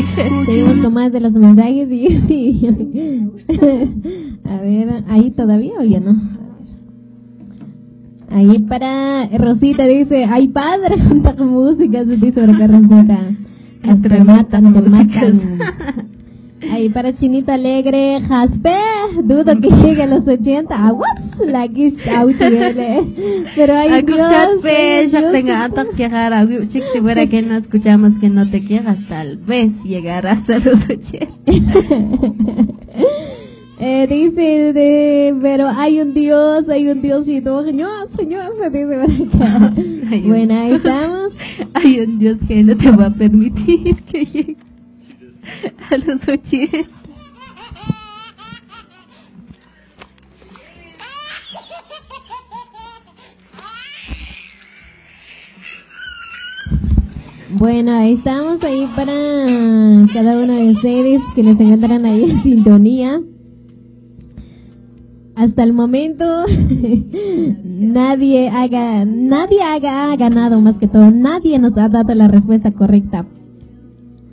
Seguimos con más de los mensajes y a ver, ahí todavía o ya no. Ahí para Rosita dice, ay padre, tanta música, se dice por acá Rosita. Hasta matan, te matan. Ahí para Chinita Alegre, Jaspe, dudo que llegue a los 80. Aguas, la guish pero hay Dios. Jaspe, ya tenga antes que llegar a chic, si fuera que no escuchamos que no te quieras, tal vez llegarás a los 80. Dice, pero hay un Diosito, señor, se dice por acá. Bueno, ahí estamos. Hay un Dios que no te va a permitir que llegue a los 80. Bueno, ahí estamos, ahí para cada uno de ustedes que nos encuentran ahí en sintonía. Hasta el momento nadie ha ganado, más que todo, nadie nos ha dado la respuesta correcta.